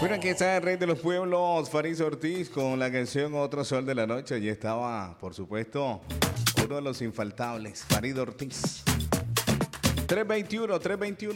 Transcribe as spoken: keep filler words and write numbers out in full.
Bueno, aquí está el rey de los pueblos, Faris Ortiz, con la canción Otro Sol de la Noche. Allí estaba, por supuesto, uno de los infaltables, Farid Ortiz. tres veintiuno, tres veintiuno.